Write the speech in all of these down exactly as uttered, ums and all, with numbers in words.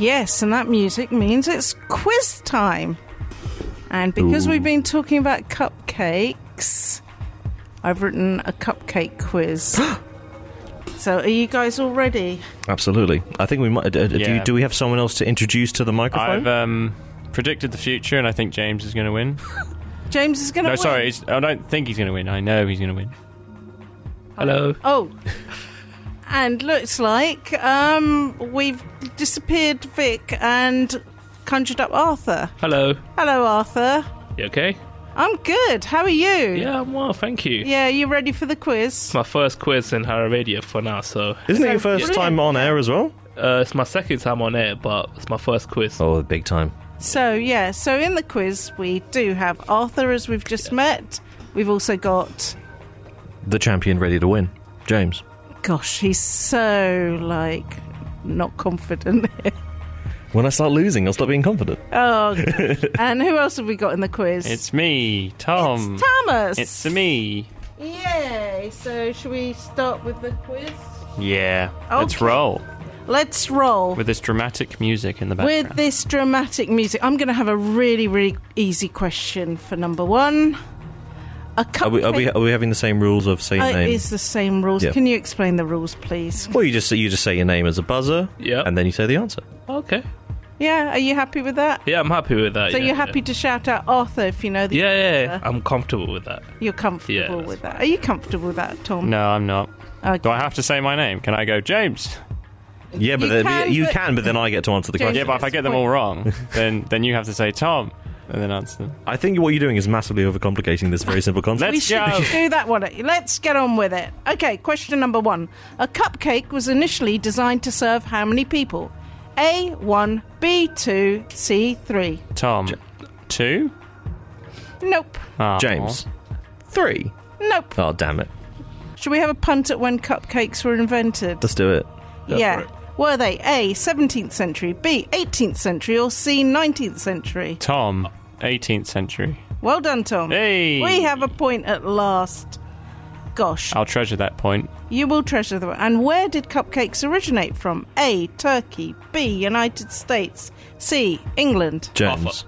Yes, and that music means it's quiz time. And because Ooh. we've been talking about cupcakes, I've written a cupcake quiz. So are you guys all ready? Absolutely. I think we might. Uh, do, Yeah. you, do we have someone else to introduce to the microphone? I've um, predicted the future, and I think James is going to win. James is going to No, win. sorry, it's, I don't think he's going to win. I know he's going to win. Hello. Oh. And looks like um, we've disappeared Vic and conjured up Arthur. Hello. Hello, Arthur. You okay? I'm good. How are you? Yeah, I'm well, thank you. Yeah, you ready for the quiz? It's my first quiz in Harrow Radio for now, so... Isn't it So your first brilliant. time on air as well? Uh, it's my second time on air, but it's my first quiz. Oh, big time. So, yeah, so in the quiz, we do have Arthur, as we've just met. We've also got... The champion ready to win. James. Gosh, he's so, like, not confident here. When I start losing, I'll stop being confident. Oh, gosh. And who else have we got in the quiz? It's me, Tom. It's Thomas. It's me. Yay! So, should we start with the quiz? Yeah. Let's Okay. roll Let's roll. with this dramatic music in the background. With this dramatic music, I'm going to have a really, really easy question for number one. A cupcake... Are we, are we, are we having the same rules of saying Uh, your name? It's the same rules. Yeah. Can you explain the rules, please? Well, you just you just say your name as a buzzer, Yeah. and then you say the answer. Okay. Yeah, are you happy with that? Yeah, I'm happy with that. So yeah, you're happy yeah. to shout out Arthur if you know the Yeah, yeah, answer? yeah. I'm comfortable with that. You're comfortable Yeah, that's with that. Are you comfortable with that, Tom? No, I'm not. Okay. Do I have to say my name? Can I go, James? Yeah, but You then, can, you but- can, but then I get to answer the James- question. Yeah, but if I get them all wrong, then then you have to say Tom, and then answer them. I think what you're doing is massively overcomplicating this very simple concept. We Let's should go. do that one. Let's get on with it. Okay, question number one. A cupcake was initially designed to serve how many people? A, one, B, two, C, three. Tom. Two? Nope. Aw. James. Three. Nope. Oh, damn it. Should we have a punt at when cupcakes were invented? Let's do it. Go yeah. for it. Were they A, seventeenth century, B, eighteenth century, or C, nineteenth century? Tom. eighteenth century. Well done, Tom. Hey! We have a point at last. Gosh, I'll treasure that point. you will treasure them. And where did cupcakes originate from? A, Turkey, B, United States, C, England. James.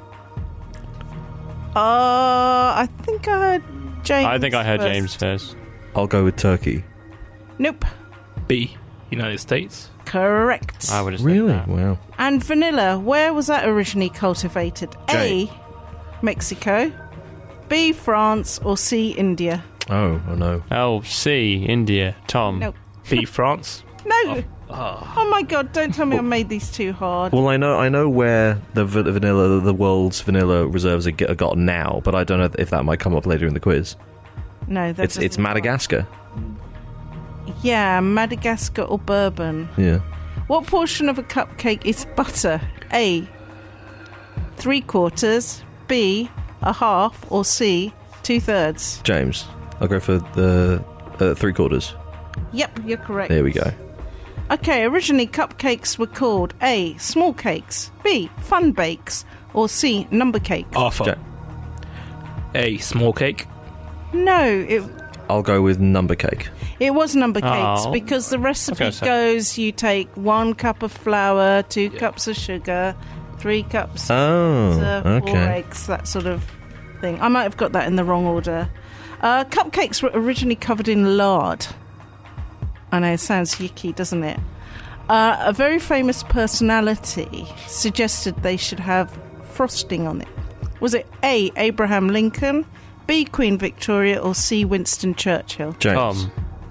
Uh, I think I heard James I think I heard first. James first. I'll go with Turkey. Nope. B, United States. Correct. I would have said Really? that. Wow. And vanilla, where was that originally cultivated? Jay. A, Mexico, B, France, or C, India? Oh, oh no. Oh, C, India. Tom. Nope. B, France. No. Oh. Oh my god, don't tell me I made these too hard. Well, I know I know where the v- vanilla, the world's vanilla reserves are, g- are got now, but I don't know if that might come up later in the quiz. No, that It's it's doesn't- Madagascar. Yeah, Madagascar or bourbon. Yeah. What portion of a cupcake is butter? A, three quarters, B, a half, or C, two thirds? James. I'll go for the uh, three quarters. Yep, you're correct. There we go. Okay, originally cupcakes were called A, small cakes, B, fun bakes, or C, number cake. Arthur. Jack. A, small cake. No, it I'll go with number cake. it was number cakes Oh. because the recipe Okay, so- goes you take one cup of flour, two cups of sugar, three cups Oh, of uh, four okay. eggs, that sort of thing. I might have got that in the wrong order. Uh, cupcakes were originally covered in lard. I know, it sounds yucky, doesn't it? Uh, a very famous personality suggested they should have frosting on it. Was it A, Abraham Lincoln, B, Queen Victoria, or C, Winston Churchill? James. Tom.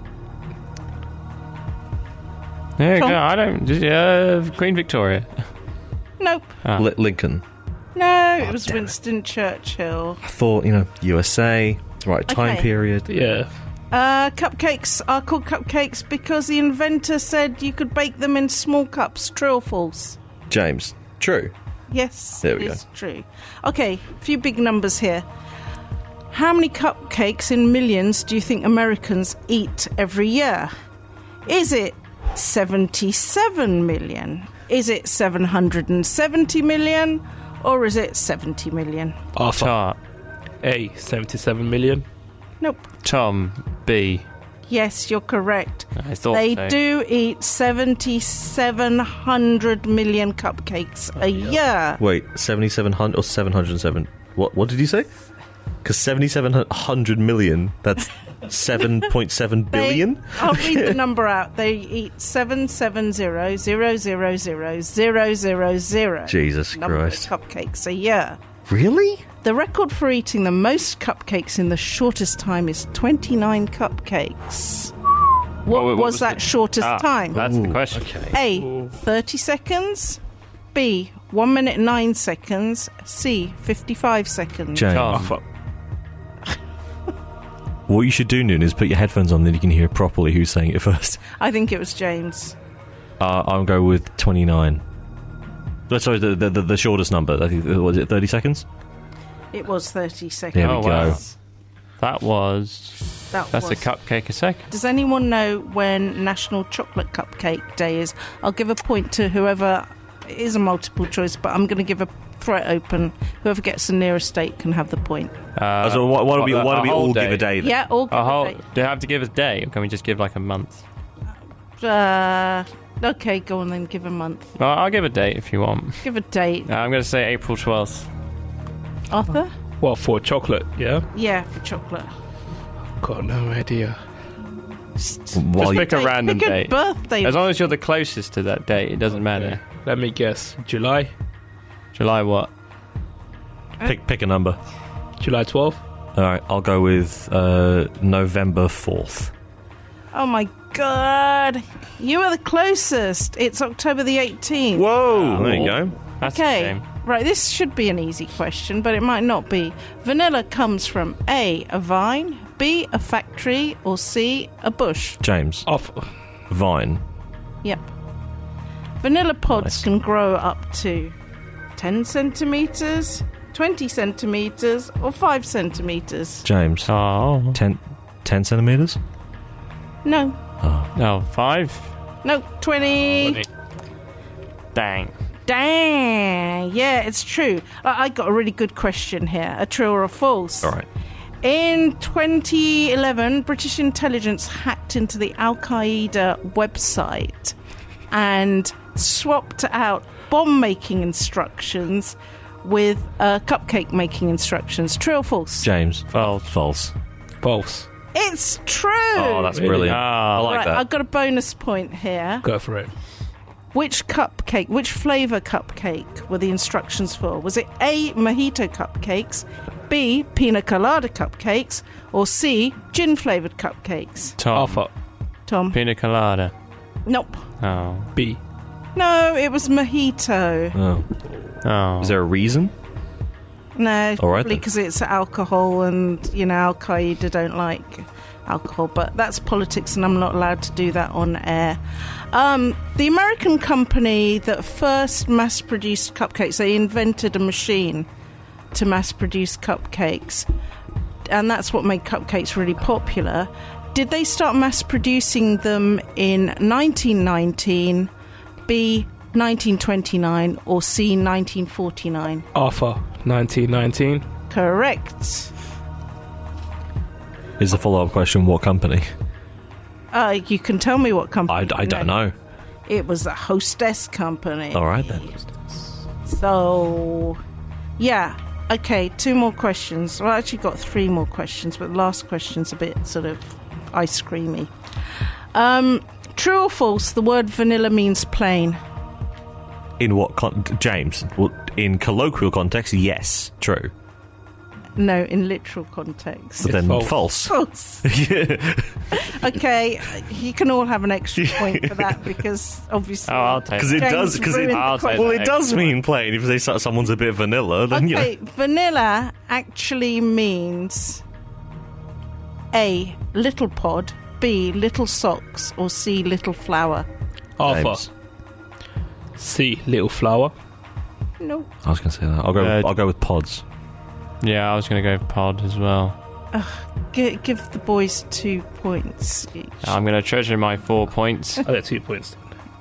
There you Tom? go. I don't. Uh, Queen Victoria. Nope. Ah. Li- Lincoln. No, it was damn it. Winston Churchill. I thought, you know, U S A, right time Okay. period. Yeah. Uh, cupcakes are called cupcakes because the inventor said you could bake them in small cups. True or false? James. True. Yes, There we it go. is true. Okay, a few big numbers here. How many cupcakes in millions do you think Americans eat every year? Is it seventy-seven million? Is it seven hundred seventy million? Or is it seventy million? Arthur. Tom. A, seventy-seven million. Nope. Tom. B. Yes, you're correct. I thought They so. do eat seventy-seven hundred million cupcakes a year. Wait, seventy-seven hundred or seven hundred seven? What What did you say? Because seventy-seven hundred million, that's seven point seven billion? They, I'll read the number out. They eat seven seven zero zero zero zero zero zero zero. Jesus number Christ. of cupcakes a year. Really? The record for eating the most cupcakes in the shortest time is twenty-nine cupcakes. What, Oh, wait, what was, was that the- shortest Ah, time? That's the Ooh, question. okay. A, thirty seconds. B, one minute nine seconds. C, fifty-five seconds. James. Oh, Oh, fuck. What you should do, Noon, is put your headphones on, then you can hear properly who's saying it first. I think it was James. Uh, I'll go with twenty-nine. Oh, sorry, the, the, the, the shortest number. I think, was it thirty seconds? It was thirty seconds. There we Oh, go. wow. That was... That That's was. a cupcake a second. Does anyone know when National Chocolate Cupcake Day is? I'll give a point to whoever. It is a multiple choice, but I'm going to give a throw it open. Whoever gets the nearest date can have the point. Uh, so why, why don't we, what, why don't a we whole all day? give a day then? Yeah, all give A whole, a do you have to give a day, or can we just give like a month? date. Uh, okay, go on then. Give a month. Well, I'll give a date if you want. Give a date. Uh, I'm going to say April twelfth. Arthur? Well, for chocolate, yeah? Yeah, for chocolate. Got no idea. While Just you- pick a Pick random a good date. birthday. As long as you're the closest to that date, it doesn't matter. Let me guess. July? July what? pick, pick a number. July twelfth? All right, I'll go with uh, November fourth. Oh my god. You are the closest. It's October the eighteenth. Whoa! There you go. That's a Okay, shame. right, this should be an easy question, but it might not be. Vanilla comes from A, a vine, B, a factory, or C, a bush. James. Off. Vine. Yep. Vanilla pods Nice. can grow up to ten centimetres, twenty centimetres, or five centimetres. James. Oh. Ten, ten centimetres? No, Oh. No, five? no, twenty. twenty. Dang. Dang. Yeah, it's true. I, I got a really good question here. A true or a false? All right. In twenty eleven, British intelligence hacked into the Al Qaeda website and swapped out bomb making instructions with uh, cupcake making instructions. True or false? James. False. False. False. It's true. Oh, that's Really? brilliant. Ah. I like right, that. I've got a bonus point here. Go for it. Which cupcake, which flavour cupcake were the instructions for? Was it A, mojito cupcakes, B, pina colada cupcakes, or C, gin flavoured cupcakes? Tom. Alpha. Tom? Pina colada. Nope. Oh. B. No, it was mojito. Oh. Oh. Is there a reason? No, All right probably then. because it's alcohol and, you know, Al Qaeda don't like alcohol, but that's politics and I'm not allowed to do that on air. Um, the American company that first mass produced cupcakes, they invented a machine to mass produce cupcakes, and that's what made cupcakes really popular. Did they start mass producing them in nineteen nineteen, B, nineteen twenty-nine, or C, nineteen forty-nine? Alpha. nineteen nineteen. Correct. Is the follow-up question what company? Uh, you can tell me what I, company. I don't know. It was the Hostess company. All right then. So, yeah. Okay, two more questions. Well, I actually got three more questions, but the last question's a bit sort of ice creamy. Um, true or false, the word vanilla means plain? In what con- James? Well, in colloquial context, yes, true. No, in literal context. But then false. false. False. Okay, you can all have an extra point for that because obviously. Oh, I'll take Because it. it James does. Because it. ruined the I'll take Well, that. it does mean plain. If they say someone's a bit vanilla, then you know. Okay, vanilla actually means A, little pod, B, little socks, or C, little flower. Alpha. James. C. Little flower. No. I was going to say that. I'll go. Uh, I'll go with pods. Yeah, I was going to go pod as well. G- give the boys two points each. I'm going to treasure my four points. I got two points.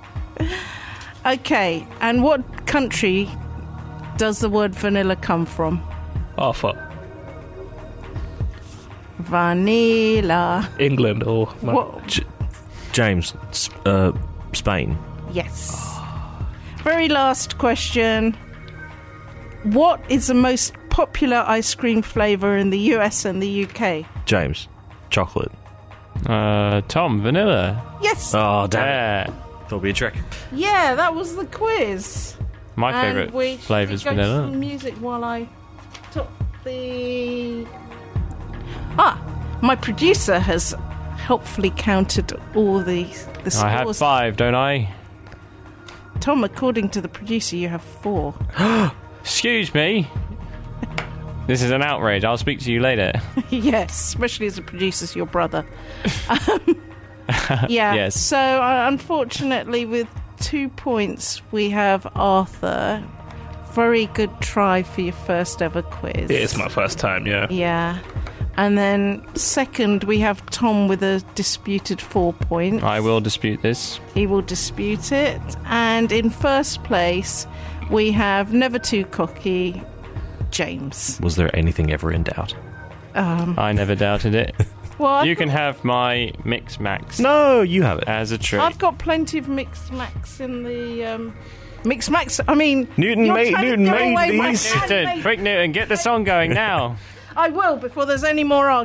Okay, and what country does the word vanilla come from? Alpha. Vanilla. England or What? J- James, S- uh, Spain. Yes. Very last question. What is the most popular ice cream flavour in the U S and the U K? James, chocolate. Uh, Tom, vanilla. Yes. Oh, damn it. Yeah. Thought it'd be a trick. Yeah, that was the quiz. My And we- favourite flavour's should we go to vanilla. some music while I took the. Ah, my producer has helpfully counted all the the scores. I have five, don't I? Tom, according to the producer, you have four. Excuse me. This is an outrage. I'll speak to you later. Yes, especially as a producer's your brother. Um, yeah. Yes. So uh, unfortunately, with two points, we have Arthur. Very good try for your first ever quiz. It is my first time, yeah. Yeah. And then second, we have Tom with a disputed four points. I will dispute this. He will dispute it. And in first place, we have Never Too Cocky, James. Was there anything ever in doubt? Um, I never doubted it. well, You I've can got, have my Mix Max No, you have it. as a treat. I've got plenty of Mix Max in the... Um, Mix Max, I mean... Newton you're made- trying to Newton give made away my these. handmade- Newton, quick Newton, get the song going now. I will, before there's any more argument.